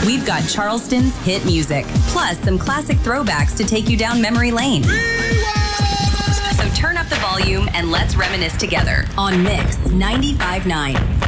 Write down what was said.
We've got Charleston's hit music, plus some classic throwbacks to take you down memory lane. So turn up the volume and let's reminisce together on Mix 95.9.